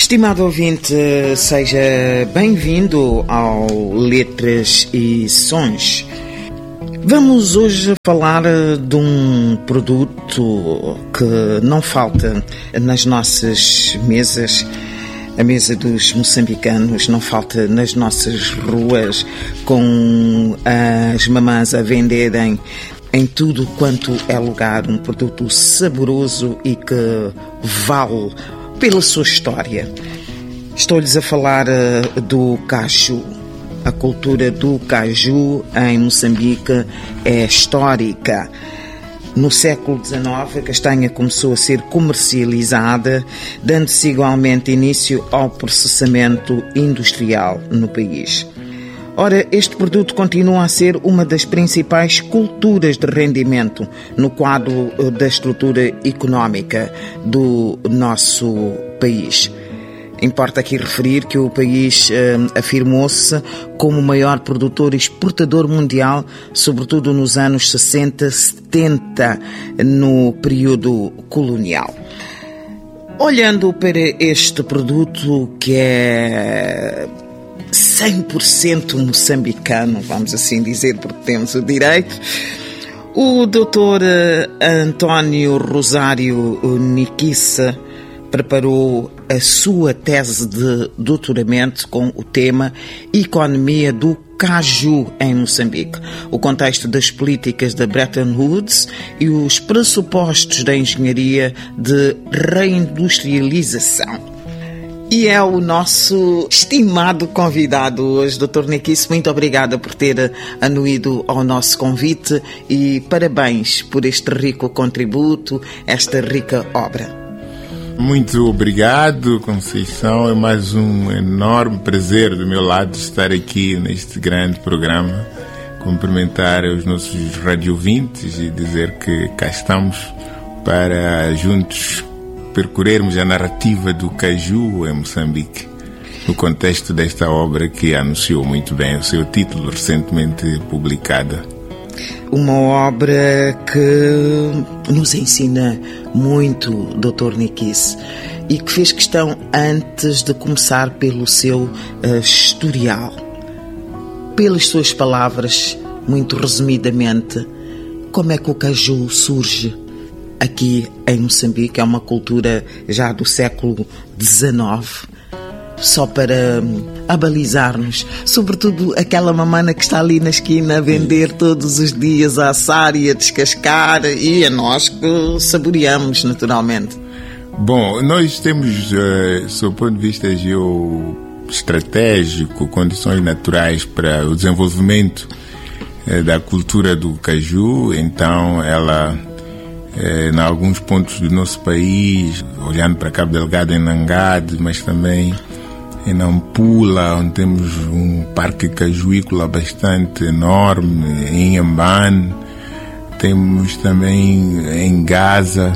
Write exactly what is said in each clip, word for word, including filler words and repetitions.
Estimado ouvinte, seja bem-vindo ao Letras e Sons. Vamos hoje falar de um produto que não falta nas nossas mesas, a mesa dos moçambicanos, não falta nas nossas ruas, com as mamãs a venderem em tudo quanto é lugar, um produto saboroso e que vale pela sua história. Estou-lhes a falar uh, do caju. A cultura do caju em Moçambique é histórica. No século dezenove, a castanha começou a ser comercializada, dando-se igualmente início ao processamento industrial no país. Ora, este produto continua a ser uma das principais culturas de rendimento no quadro da estrutura económica do nosso país. Importa aqui referir que o país eh, afirmou-se como o maior produtor e exportador mundial, sobretudo nos anos sessenta, setenta, no período colonial. Olhando para este produto que é cem por cento moçambicano, vamos assim dizer, porque temos o direito, o doutor António Rosário Niquissa preparou a sua tese de doutoramento com o tema Economia do Caju em Moçambique, o contexto das políticas da Bretton Woods e os pressupostos da engenharia de reindustrialização. E é o nosso estimado convidado hoje, doutor Niquissa. Muito obrigada por ter anuído ao nosso convite e parabéns por este rico contributo, esta rica obra. Muito obrigado, Conceição. É mais um enorme prazer do meu lado estar aqui neste grande programa. Cumprimentar os nossos radiovintes e dizer que cá estamos para juntos percorrermos a narrativa do caju em Moçambique, no contexto desta obra que anunciou muito bem o seu título, recentemente publicada. Uma obra que nos ensina muito, doutor Niquissa, e que fez questão antes de começar pelo seu uh, historial. Pelas suas palavras, muito resumidamente, como é que o caju surge aqui em Moçambique? É uma cultura já do século dezenove, só para abalizar-nos, sobretudo aquela mamana que está ali na esquina a vender todos os dias, a assar e a descascar, e a nós que saboreamos naturalmente. Bom, nós temos, uh, sob o ponto de vista geoestratégico, condições naturais para o desenvolvimento uh, da cultura do caju. Então ela, uh, em alguns pontos do nosso país, olhando para Cabo Delgado, em Nangade, mas também em Nampula, onde temos um parque cajuícola bastante enorme, em Inhambane, temos também em Gaza,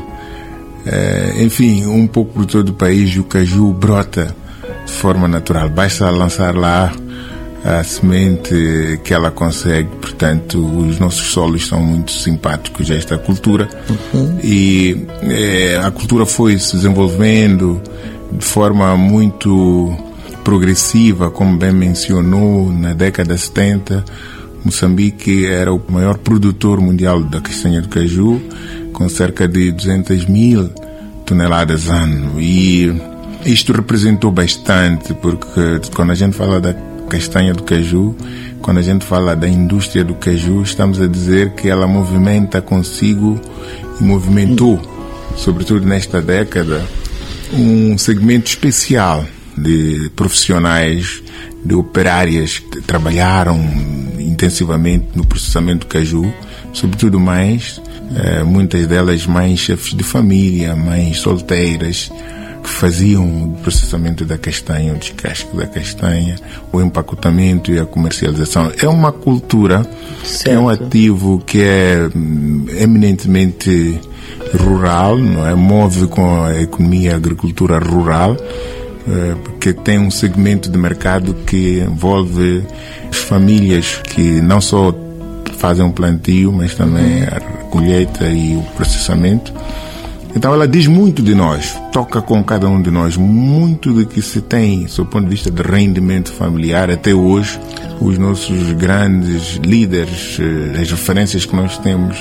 eh, enfim, um pouco por todo o país o caju brota de forma natural. Basta lançar lá a semente que ela consegue. Portanto, os nossos solos são muito simpáticos a esta cultura. Uhum. E eh, a cultura foi se desenvolvendo de forma muito progressiva, como bem mencionou. Na década de setenta, Moçambique era o maior produtor mundial da castanha do caju, com cerca de duzentas mil toneladas ano. E isto representou bastante, porque quando a gente fala da castanha do caju, quando a gente fala da indústria do caju, estamos a dizer que ela movimenta consigo e movimentou, sobretudo nesta década, um segmento especial de profissionais, de operárias que trabalharam intensivamente no processamento do caju, sobretudo mães, eh, muitas delas mães chefes de família, mães solteiras, que faziam o processamento da castanha, o descasque da castanha, o empacotamento e a comercialização. É uma cultura, certo. É um ativo que é eminentemente rural, não é? Move com a economia e a agricultura rural, porque tem um segmento de mercado que envolve as famílias que não só fazem o plantio, mas também a colheita e o processamento. Então ela diz muito de nós, toca com cada um de nós, muito do que se tem, do ponto de vista de rendimento familiar até hoje. Os nossos grandes líderes, as referências que nós temos